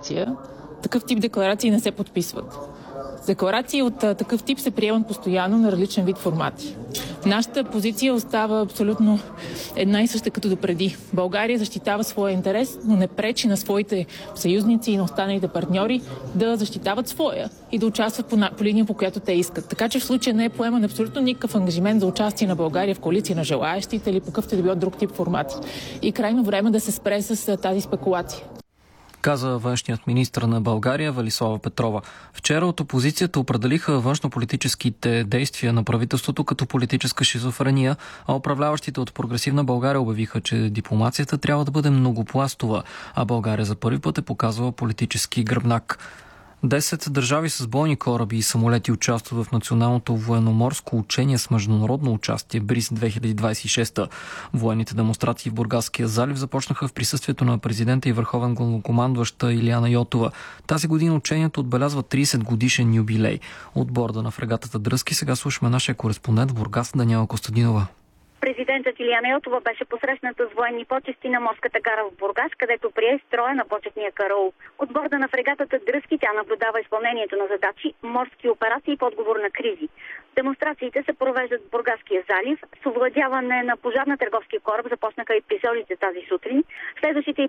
декларация, такъв тип декларации не се подписват. Декларации от такъв тип се приемат постоянно на различен вид формати. Нашата позиция остава абсолютно една и съща като допреди. България защитава своя интерес, но не пречи на своите съюзници и на останалите партньори да защитават своя и да участват по линия, по която те искат. Така че в случая не е поеман абсолютно никакъв ангажимент за участие на България в коалиция на желаещите или по какъвто да било друг тип формати. И крайно време да се спре с тази спекулация, каза външният министър на България Велислава Петрова. Вчера от опозицията определиха външнополитическите действия на правителството като политическа шизофрения, а управляващите от Прогресивна България обявиха, че дипломацията трябва да бъде многопластова, а България за първи път е показвала политически гръбнак. 10 държави с бойни кораби и самолети участват в националното военноморско учение с международно участие БРИЗ 2026. Военните демонстрации в Бургаския залив започнаха в присъствието на президента и върховен главнокомандващ Илияна Йотова. Тази година учението отбелязва 30 годишен юбилей. От борда на фрегатата Дръзки сега слушаме нашия кореспондент в Бургас Даниела Костадинова. Президентът Илияна Йотова беше посрещната с военни почести на морската гара в Бургас, където прие строя на почетния караул. От борда на фрегатата Дръзки тя наблюдава изпълнението на задачи, морски операции и подговор на кризи. Демонстрациите се провеждат в Бургаския залив. С овладяване на пожар на търговския кораб започнаха епизодите тази сутрин. Следващите